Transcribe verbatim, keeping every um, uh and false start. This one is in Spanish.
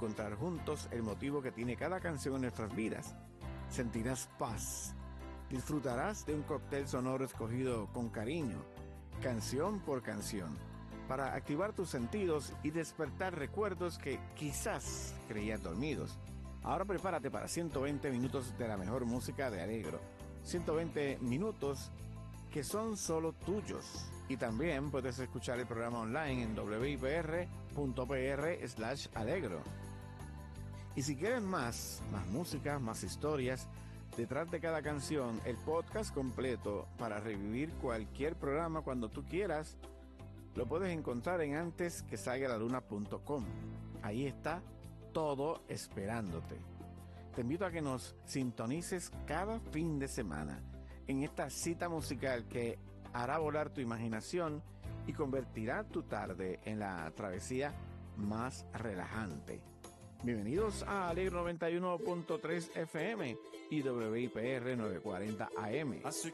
encontrar juntos el motivo que tiene cada canción en nuestras vidas. Sentirás paz. Disfrutarás de un cóctel sonoro escogido con cariño, canción por canción, para activar tus sentidos y despertar recuerdos que quizás creías dormidos. Ahora prepárate para ciento veinte minutos de la mejor música de Alegro. ciento veinte minutos que son solo tuyos. Y también puedes escuchar el programa online en doble u i pe erre punto pe erre slash alegro. Y si quieres más, más música, más historias, detrás de cada canción, el podcast completo para revivir cualquier programa cuando tú quieras, lo puedes encontrar en antes que salga la luna punto com. Ahí está todo esperándote. Te invito a que nos sintonices cada fin de semana en esta cita musical que hará volar tu imaginación y convertirá tu tarde en la travesía más relajante. Bienvenidos a Alegro noventa y uno punto tres efe eme y doble u i pe erre novecientos cuarenta a eme. À ceux